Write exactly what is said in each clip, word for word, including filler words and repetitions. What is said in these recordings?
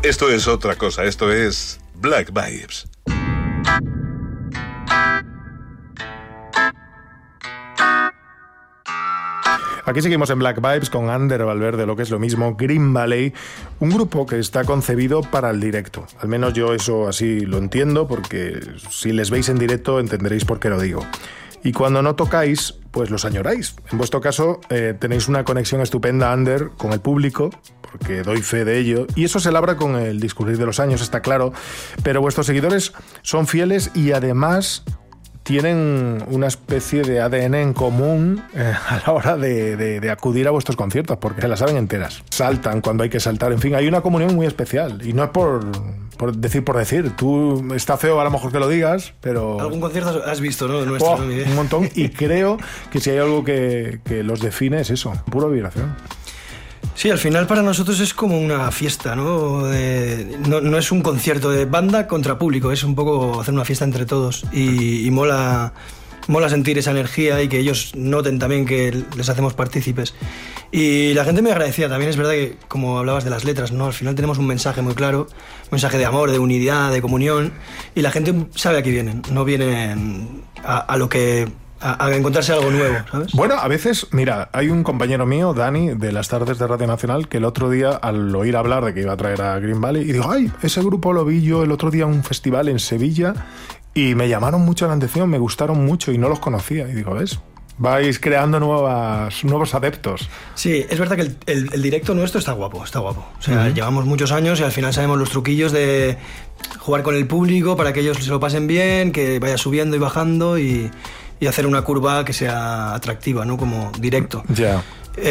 Esto es otra cosa, esto es Black Vibes. Aquí seguimos en Black Vibes con Ander Valverde, lo que es lo mismo, Green Valley, un grupo que está concebido para el directo. Al menos yo eso así lo entiendo, porque si les veis en directo entenderéis por qué lo digo. Y cuando no tocáis, pues los añoráis. En vuestro caso, eh, tenéis una conexión estupenda, Ander, con el público, porque doy fe de ello, y eso se labra con el discurrir de los años, está claro, pero vuestros seguidores son fieles y además tienen una especie de A D N en común eh, a la hora de, de, de acudir a vuestros conciertos, porque se las saben enteras. Saltan cuando hay que saltar, en fin, hay una comunión muy especial. Y no es por, por decir por decir. Tú, está feo a lo mejor que lo digas, pero... Algún concierto has visto, ¿no? Nuestro, oh, un montón. Y creo que si hay algo que, que los define es eso, pura vibración. Sí, al final para nosotros es como una fiesta, ¿no? De, no, no es un concierto de banda contra público, es un poco hacer una fiesta entre todos y, y mola, mola sentir esa energía y que ellos noten también que les hacemos partícipes. Y la gente me agradecía, también es verdad que, como hablabas de las letras, ¿no? Al final tenemos un mensaje muy claro, un mensaje de amor, de unidad, de comunión, y la gente sabe a qué vienen, no vienen a, a lo que... a encontrarse algo nuevo, ¿sabes? Bueno, a veces, mira, hay un compañero mío, Dani, de las tardes de Radio Nacional, que el otro día, al oír hablar de que iba a traer a Green Valley, y digo, ay, ese grupo lo vi yo el otro día en un festival en Sevilla, y me llamaron mucho la atención, me gustaron mucho, y no los conocía. Y digo, ¿ves? Vais creando nuevas, nuevos adeptos. Sí, es verdad que el, el, el directo nuestro está guapo, está guapo. O sea, uh-huh. Llevamos muchos años y al final sabemos los truquillos de jugar con el público para que ellos se lo pasen bien, que vaya subiendo y bajando y... y hacer una curva que sea atractiva, ¿no? Como directo. Ya. Yeah.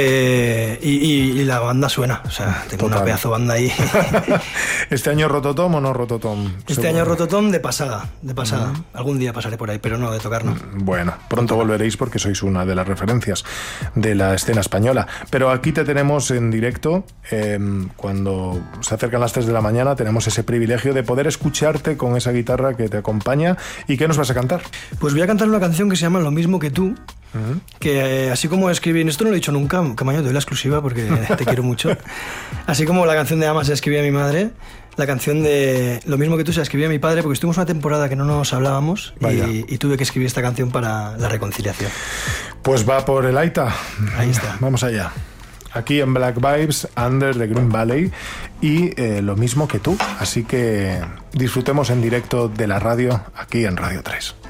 Eh, y, y, y la banda suena, o sea, tengo Total. Una pedazo banda ahí. ¿Este año Rototom o no Rototom? Este seguro. Año Rototom de pasada, de pasada. Uh-huh. Algún día pasaré por ahí, pero no, de tocar no. Bueno, pronto volveréis porque sois una de las referencias de la escena española. Pero aquí te tenemos en directo, eh, cuando se acercan las tres de la mañana, tenemos ese privilegio de poder escucharte con esa guitarra que te acompaña. ¿Y qué nos vas a cantar? Pues voy a cantar una canción que se llama Lo mismo que tú, uh-huh. que eh, así como escribí, esto no lo he dicho nunca, Camaño, te doy la exclusiva porque te quiero mucho. Así como la canción de Ama se la escribí a mi madre, la canción de Lo mismo que tú se la escribí a mi padre, porque estuvimos una temporada que no nos hablábamos y, y tuve que escribir esta canción para la reconciliación. Pues va por el Aita. Ahí está. Vamos allá. Aquí en Black Vibes, Ander de Green Valley y eh, Lo mismo que tú. Así que disfrutemos en directo de la radio aquí en Radio tres.